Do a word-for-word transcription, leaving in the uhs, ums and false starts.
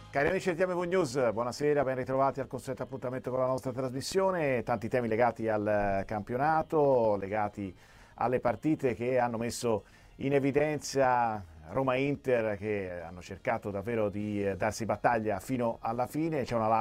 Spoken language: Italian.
Cari amici di T M V News, buonasera, ben ritrovati al consueto appuntamento con la nostra trasmissione. Tanti temi legati al campionato, legati alle partite che hanno messo in evidenza Roma-Inter, che hanno cercato davvero di darsi battaglia fino alla fine. C'è una